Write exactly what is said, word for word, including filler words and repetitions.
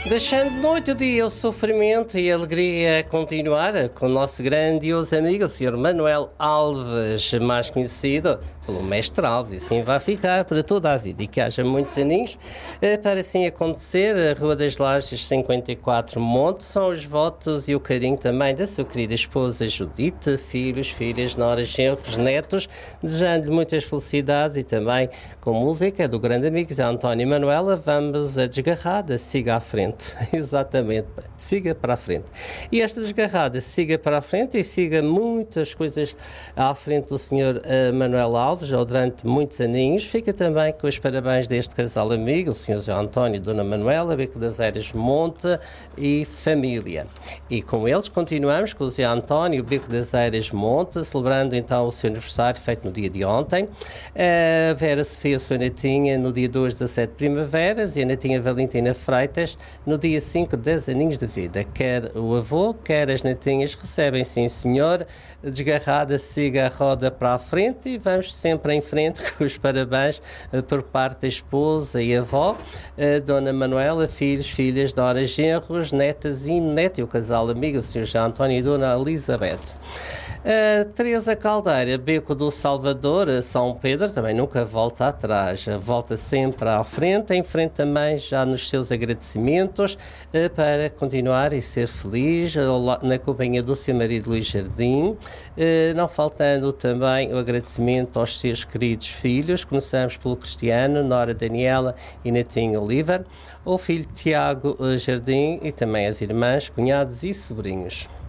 Deixando de noite o dia o sofrimento e a alegria continuar com o nosso grandioso amigo, o senhor Manuel Alves, mais conhecido pelo Mestre Alves, e assim vai ficar para toda a vida. E que haja muitos aninhos para assim acontecer. A Rua das Lajes cinquenta e quatro Monte são os votos e o carinho também da sua querida esposa Judite, filhos, filhas, noras, genros, netos, desejando-lhe muitas felicidades e também com música do grande amigo Zé António e Manuela. Vamos a desgarrada, siga à frente. Exatamente, siga para a frente. E esta desgarrada siga para a frente e siga muitas coisas à frente do senhor uh, Manuel Alves, ou durante muitos aninhos. Fica também com os parabéns deste casal amigo, o senhor Zé António e Dona Manuela, Beco das Eiras Monte e família. E com eles continuamos com o Zé António, Beco das Eiras Monte, celebrando então o seu aniversário feito no dia de ontem. A Vera Sofia, sua netinha, no dia dois, dezassete primaveras, e a netinha Valentina Freitas no dia cinco, dez aninhos de vida. Quer o avô, quer as netinhas recebem, sim senhor. Desgarrada, siga a roda para a frente e vamos sempre em frente com os parabéns uh, por parte da esposa e avó, uh, Dona Manuela, filhos, filhas, noras, genros, netas e neto, e o casal amigo, o senhor José António e Dona Elizabeth. Uh, Teresa Caldeira, Beco do Salvador, São Pedro, também nunca volta atrás, volta sempre à frente, em frente também já nos seus agradecimentos, uh, para continuar e ser feliz, uh, na companhia do seu marido Luís Jardim, uh, não faltando também o agradecimento aos seus queridos filhos. Começamos pelo Cristiano, Nora Daniela e netinho Oliver, o filho Tiago uh, Jardim e também as irmãs, cunhados e sobrinhos.